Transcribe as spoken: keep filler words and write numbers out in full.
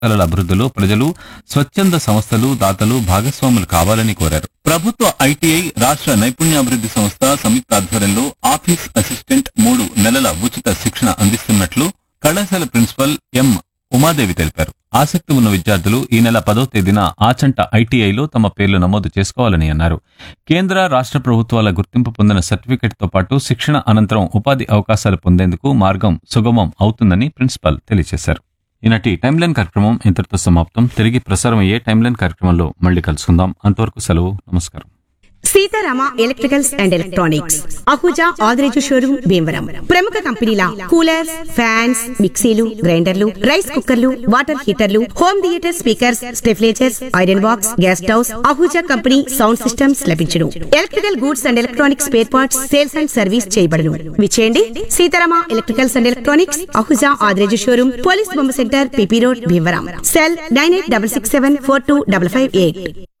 కళల అభివృద్ధిలో ప్రజలు స్వచ్ఛంద సంస్థలు దాతలు భాగస్వాములు కావాలని కోరారు. ప్రభుత్వ ఐటీఐ రాష్ట్ర నైపుణ్యాభివృద్ధి సంస్థ సంయుక్త ఆధ్వర్యంలో ఆఫీస్ అసిస్టెంట్ మూడు నెలల ఉచిత శిక్షణ అందిస్తున్నట్లు కళాశాల ప్రిన్సిపల్ ఎం ఉమాదేవి తెలిపారు. ఆసక్తి ఉన్న విద్యార్థులు ఈ నెల పదో తేదీన ఆచంట ఐటీఐలో తమ పేర్లు నమోదు చేసుకోవాలని అన్నారు. కేంద్ర రాష్ట్ర ప్రభుత్వాల గుర్తింపు పొందిన సర్టిఫికెట్తో పాటు శిక్షణ అనంతరం ఉపాధి అవకాశాలు పొందేందుకు మార్గం సుగమం అవుతుందని ప్రిన్సిపల్ తెలియజేశారు. ఈనాటి టైమ్లైన్ కార్యక్రమం ఇంతటితో సమాప్తం. తిరిగి ప్రసారం అయ్యే టైమ్లైన్ కార్యక్రమంలో మళ్ళీ కలుసుకుందాం. అంతవరకు సెలవు. నమస్కారం. Sitarama electricals and electronics Ahuja Adireju showroom Bhimavaram. ప్రముఖ కంపెనీల కూలర్స్, ఫ్యాన్స్, మిక్సీలు, గ్రైండర్లు, రైస్ కుక్కర్లు, water హీటర్లు, home theatre speakers, స్టెఫ్లేజర్స్, iron box, gas stoves, Ahuja company sound systems లభించును. Electrical goods and electronics spare parts sales and service చేయబడును. విచేయండి Sitarama electricals and electronics Ahuja Adireju showroom, police బొమ్మ centre, PP road, Bhimavaram. Cell nine eight double six seven four two double five eight.